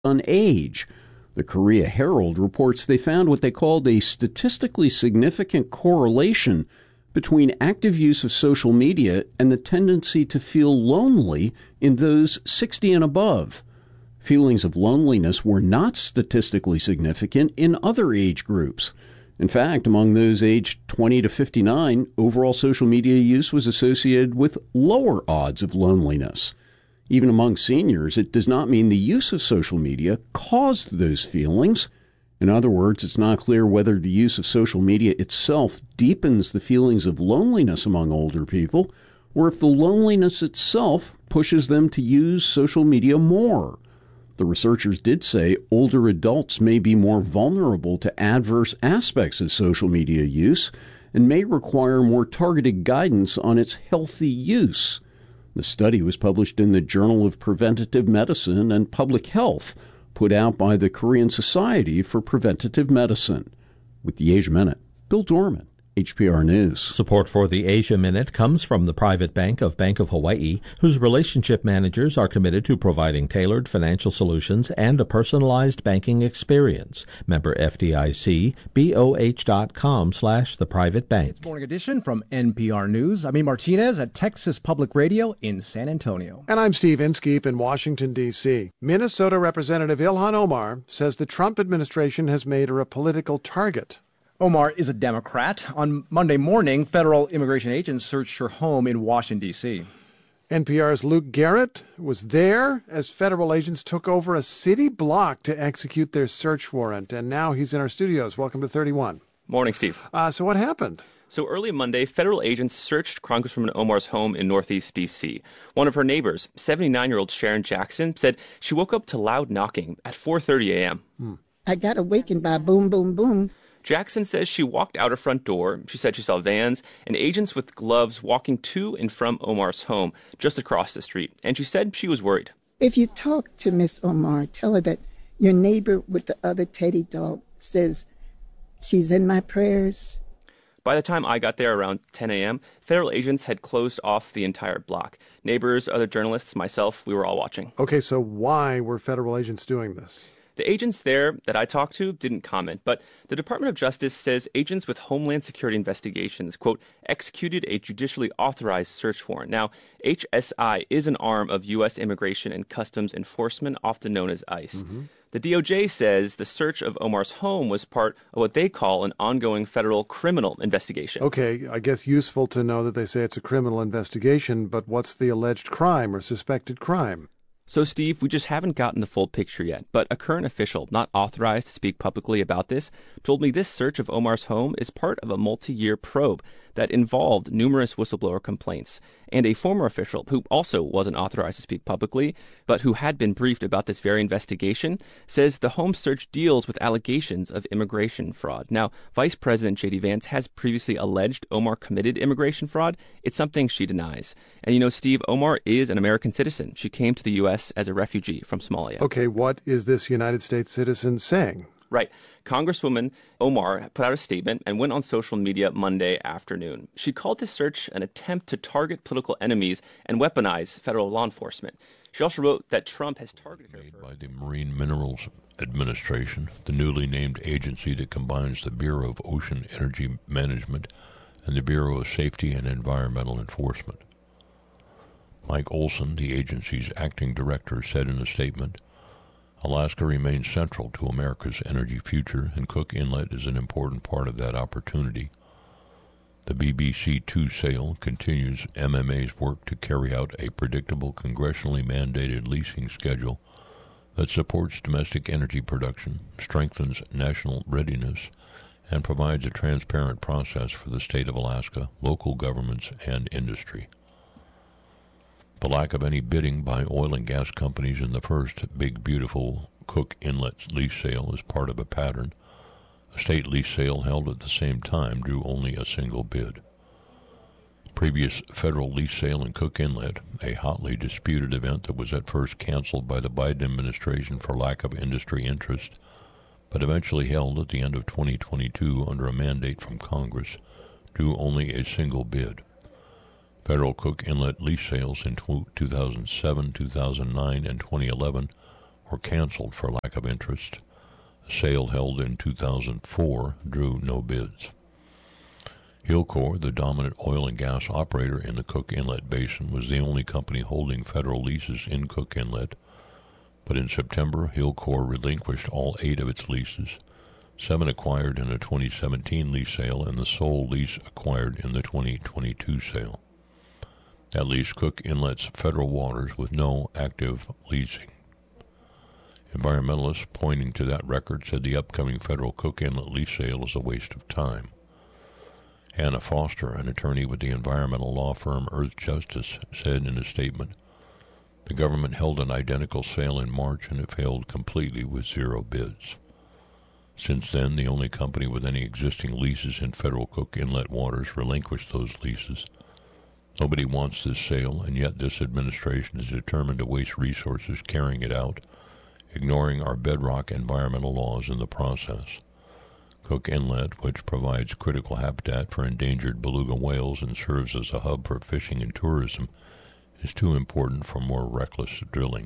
on age. The Korea Herald reports they found what they called a statistically significant correlation between active use of social media and the tendency to feel lonely in those 60 and above. Feelings of loneliness were not statistically significant in other age groups. In fact, among those aged 20 to 59, overall social media use was associated with lower odds of loneliness. Even among seniors, it does not mean the use of social media caused those feelings. In other words, it's not clear whether the use of social media itself deepens the feelings of loneliness among older people, or if the loneliness itself pushes them to use social media more. The researchers did say older adults may be more vulnerable to adverse aspects of social media use and may require more targeted guidance on its healthy use. The study was published in the Journal of Preventative Medicine and Public Health, put out by the Korean Society for Preventative Medicine. With the Asia Minute, Bill Dorman, HPR News. Support for the Asia Minute comes from the private bank of Hawaii, whose relationship managers are committed to providing tailored financial solutions and a personalized banking experience. Member FDIC, BOH.com/theprivatebank. It's Morning Edition from NPR News. I'm E. Martinez at Texas Public Radio in San Antonio. And I'm Steve Inskeep in Washington, D.C. Minnesota Representative Ilhan Omar says the Trump administration has made her a political target. Omar is a Democrat. On Monday morning, federal immigration agents searched her home in Washington, D.C. NPR's Luke Garrett was there as federal agents took over a city block to execute their search warrant. And now he's in our studios. Welcome to 31. Morning, Steve. So what happened? So early Monday, federal agents searched Congresswoman Omar's home in Northeast D.C. One of her neighbors, 79-year-old Sharon Jackson, said she woke up to loud knocking at 4:30 a.m. I got awakened by boom, boom, boom. Jackson says she walked out her front door. She said she saw vans and agents with gloves walking to and from Omar's home just across the street. And she said she was worried. If you talk to Miss Omar, tell her that your neighbor with the other teddy dog says she's in my prayers. By the time I got there around 10 a.m., federal agents had closed off the entire block. Neighbors, other journalists, myself, we were all watching. Okay, so why were federal agents doing this? The agents there that I talked to didn't comment, but the Department of Justice says agents with Homeland Security investigations, quote, executed a judicially authorized search warrant. Now, HSI is an arm of U.S. Immigration and Customs Enforcement, often known as ICE. Mm-hmm. The DOJ says the search of Omar's home was part of what they call an ongoing federal criminal investigation. Okay, I guess useful to know that they say it's a criminal investigation, but what's the alleged crime or suspected crime? So, Steve, we just haven't gotten the full picture yet, but a current official not authorized to speak publicly about this told me this search of Omar's home is part of a multi-year probe that involved numerous whistleblower complaints. And a former official who also wasn't authorized to speak publicly, but who had been briefed about this very investigation, says the home search deals with allegations of immigration fraud. Now, Vice President J.D. Vance has previously alleged Omar committed immigration fraud. It's something she denies. And you know, Steve, Omar is an American citizen. She came to the U.S. as a refugee from Somalia. Okay, what is this United States citizen saying? Right. Congresswoman Omar put out a statement and went on social media Monday afternoon. She called this search an attempt to target political enemies and weaponize federal law enforcement. She also wrote that Trump has targeted her by the Marine Minerals Administration, the newly named agency that combines the Bureau of Ocean Energy Management and the Bureau of Safety and Environmental Enforcement. Mike Olson, the agency's acting director, said in a statement, Alaska remains central to America's energy future, and Cook Inlet is an important part of that opportunity. The BBC-2 sale continues MMA's work to carry out a predictable, congressionally mandated leasing schedule that supports domestic energy production, strengthens national readiness, and provides a transparent process for the state of Alaska, local governments, and industry. The lack of any bidding by oil and gas companies in the first Big Beautiful Cook Inlet lease sale is part of a pattern. A state lease sale held at the same time drew only a single bid. Previous federal lease sale in Cook Inlet, a hotly disputed event that was at first canceled by the Biden administration for lack of industry interest, but eventually held at the end of 2022 under a mandate from Congress, drew only a single bid. Federal Cook Inlet lease sales in 2007, 2009, and 2011 or canceled for lack of interest. A sale held in 2004 drew no bids. Hilcorp, the dominant oil and gas operator in the Cook Inlet Basin, was the only company holding federal leases in Cook Inlet, but in September, Hilcorp relinquished all 8 of its leases, 7 acquired in a 2017 lease sale and the sole lease acquired in the 2022 sale. That leaves Cook Inlet's federal waters with no active leasing. Environmentalists pointing to that record said the upcoming federal Cook Inlet lease sale is a waste of time. Hannah Foster, an attorney with the environmental law firm Earth Justice, said in a statement, "The government held an identical sale in March and it failed completely with 0 bids. Since then, the only company with any existing leases in federal Cook Inlet waters relinquished those leases. Nobody wants this sale, and yet this administration is determined to waste resources carrying it out, ignoring our bedrock environmental laws in the process. Cook Inlet, which provides critical habitat for endangered beluga whales and serves as a hub for fishing and tourism, is too important for more reckless drilling."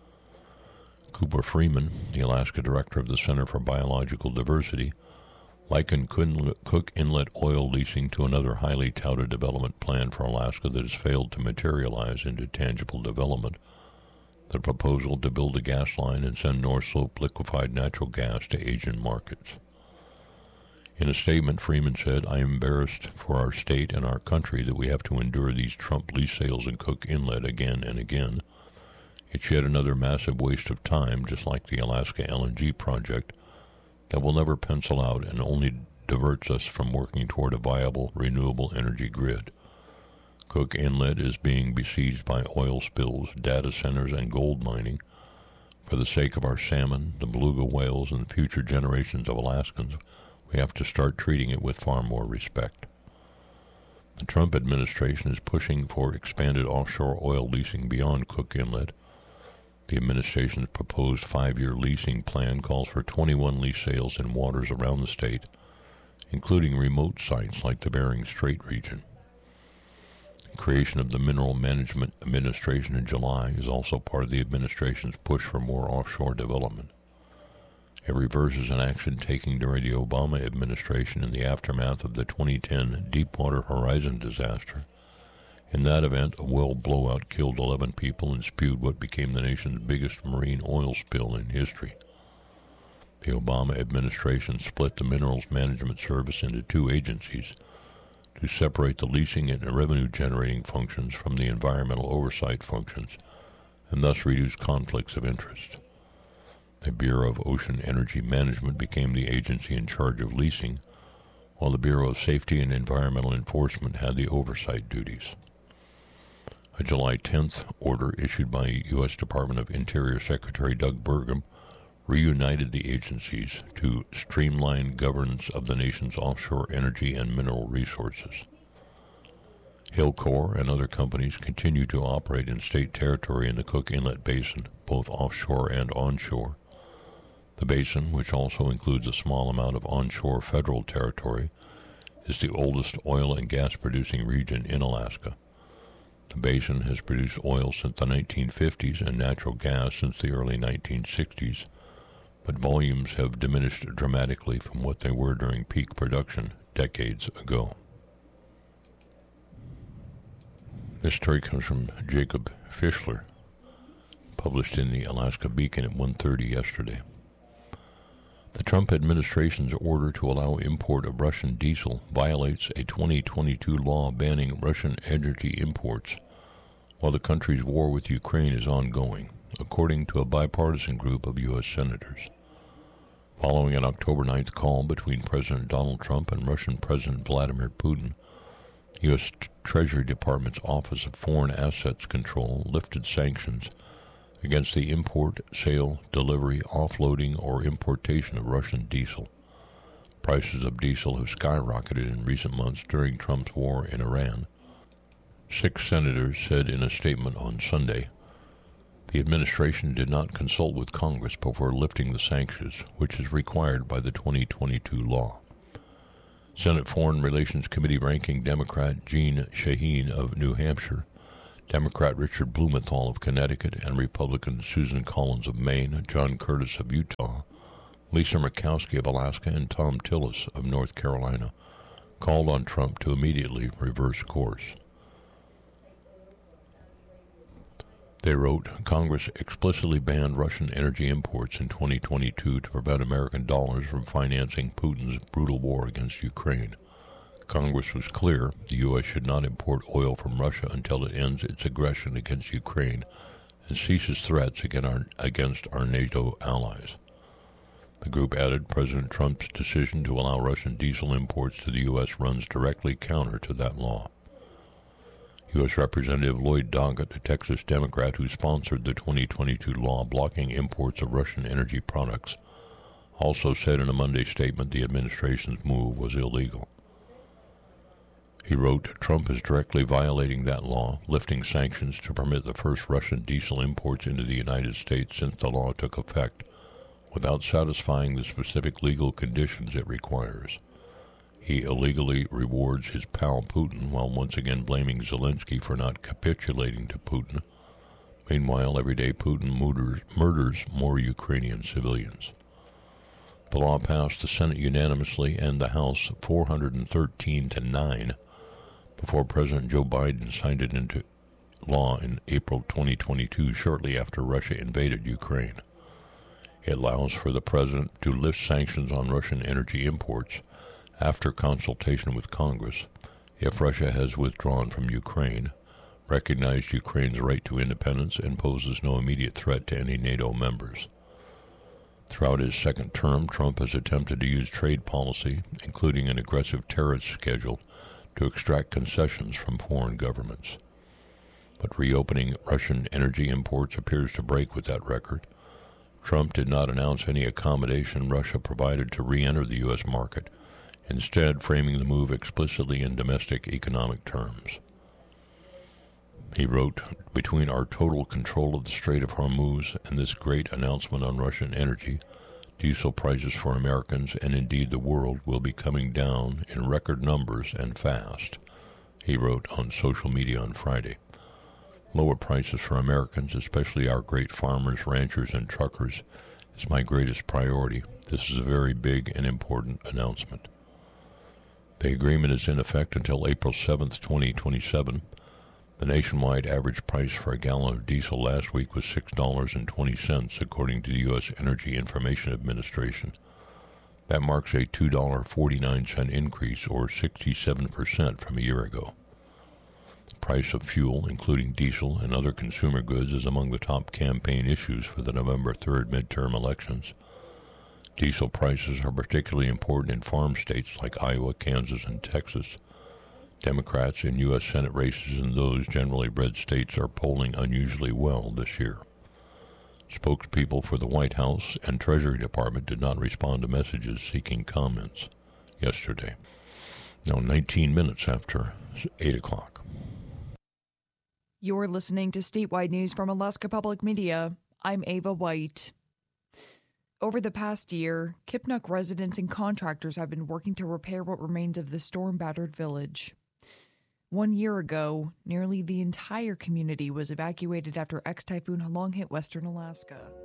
Cooper Freeman, the Alaska director of the Center for Biological Diversity, likened Cook Inlet oil leasing to another highly touted development plan for Alaska that has failed to materialize into tangible development, the proposal to build a gas line and send North Slope liquefied natural gas to Asian markets. In a statement, Freeman said, "I am embarrassed for our state and our country that we have to endure these Trump lease sales in Cook Inlet again and again. It's yet another massive waste of time, just like the Alaska LNG project, that will never pencil out and only diverts us from working toward a viable, renewable energy grid. Cook Inlet is being besieged by oil spills, data centers, and gold mining. For the sake of our salmon, the beluga whales, and future generations of Alaskans, we have to start treating it with far more respect." The Trump administration is pushing for expanded offshore oil leasing beyond Cook Inlet. The administration's proposed 5-year leasing plan calls for 21 lease sales in waters around the state, including remote sites like the Bering Strait region. The creation of the Mineral Management Administration in July is also part of the administration's push for more offshore development. It reverses an action taken during the Obama administration in the aftermath of the 2010 Deepwater Horizon disaster. In that event, a well blowout killed 11 people and spewed what became the nation's biggest marine oil spill in history. The Obama administration split the Minerals Management Service into 2 agencies to separate the leasing and revenue-generating functions from the environmental oversight functions, and thus reduce conflicts of interest. The Bureau of Ocean Energy Management became the agency in charge of leasing, while the Bureau of Safety and Environmental Enforcement had the oversight duties. A July 10th order issued by U.S. Department of Interior Secretary Doug Burgum reunited the agencies to streamline governance of the nation's offshore energy and mineral resources. Hilcorp and other companies continue to operate in state territory in the Cook Inlet Basin, both offshore and onshore. The basin, which also includes a small amount of onshore federal territory, is the oldest oil and gas producing region in Alaska. The basin has produced oil since the 1950s and natural gas since the early 1960s, but volumes have diminished dramatically from what they were during peak production decades ago. This story comes from Jacob Fischler, published in the Alaska Beacon at 1:30 yesterday. The Trump administration's order to allow import of Russian diesel violates a 2022 law banning Russian energy imports, while the country's war with Ukraine is ongoing, according to a bipartisan group of U.S. senators. Following an October 9th call between President Donald Trump and Russian President Vladimir Putin, U.S. Treasury Department's Office of Foreign Assets Control lifted sanctions against the import, sale, delivery, offloading, or importation of Russian diesel. Prices of diesel have skyrocketed in recent months during Trump's war in Iran. 6 senators said in a statement on Sunday, the administration did not consult with Congress before lifting the sanctions, which is required by the 2022 law. Senate Foreign Relations Committee ranking Democrat Jeanne Shaheen of New Hampshire Democrat Richard Blumenthal of Connecticut and Republican Susan Collins of Maine, John Curtis of Utah, Lisa Murkowski of Alaska, and Tom Tillis of North Carolina called on Trump to immediately reverse course. They wrote, Congress explicitly banned Russian energy imports in 2022 to prevent American dollars from financing Putin's brutal war against Ukraine. Congress was clear the U.S. should not import oil from Russia until it ends its aggression against Ukraine and ceases threats against our NATO allies. The group added, President Trump's decision to allow Russian diesel imports to the U.S. runs directly counter to that law. U.S. Representative Lloyd Doggett, a Texas Democrat who sponsored the 2022 law blocking imports of Russian energy products, also said in a Monday statement the administration's move was illegal. He wrote, Trump is directly violating that law, lifting sanctions to permit the first Russian diesel imports into the United States since the law took effect, without satisfying the specific legal conditions it requires. He illegally rewards his pal Putin while once again blaming Zelensky for not capitulating to Putin. Meanwhile, every day Putin murders more Ukrainian civilians. The law passed the Senate unanimously and the House 413-9 before President Joe Biden signed it into law in April 2022, shortly after Russia invaded Ukraine. It allows for the president to lift sanctions on Russian energy imports after consultation with Congress if Russia has withdrawn from Ukraine, recognized Ukraine's right to independence, and poses no immediate threat to any NATO members. Throughout his second term, Trump has attempted to use trade policy, including an aggressive tariff schedule, to extract concessions from foreign governments. But reopening Russian energy imports appears to break with that record. Trump did not announce any accommodation Russia provided to re-enter the U.S. market, instead framing the move explicitly in domestic economic terms. He wrote, between our total control of the Strait of Hormuz and this great announcement on Russian energy, diesel prices for Americans and indeed the world will be coming down in record numbers and fast, he wrote on social media on Friday. Lower prices for Americans, especially our great farmers, ranchers, and truckers, is my greatest priority. This is a very big and important announcement. The agreement is in effect until April 7, 2027. The nationwide average price for a gallon of diesel last week was $6.20, according to the U.S. Energy Information Administration. That marks a $2.49 increase, or 67% from a year ago. The price of fuel, including diesel and other consumer goods, is among the top campaign issues for the November 3rd midterm elections. Diesel prices are particularly important in farm states like Iowa, Kansas, and Texas. Democrats in U.S. Senate races in those generally red states are polling unusually well this year. Spokespeople for the White House and Treasury Department did not respond to messages seeking comments yesterday. Now 19 minutes after 8 o'clock. You're listening to statewide news from Alaska Public Media. I'm Ava White. Over the past year, Kipnuk residents and contractors have been working to repair what remains of the storm-battered village. 1 year ago, nearly the entire community was evacuated after ex-Typhoon Halong hit western Alaska.